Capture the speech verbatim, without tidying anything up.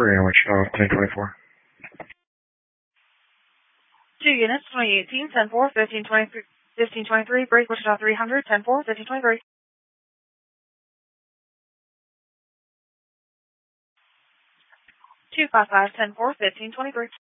three in Wichita, ten twenty-four. Two units, twenty eighteen, ten four, fifteen twenty-three, fifteen twenty-three, break Wichita three hundred, ten four, fifteen twenty-three. Two five five, ten four, fifteen twenty-three.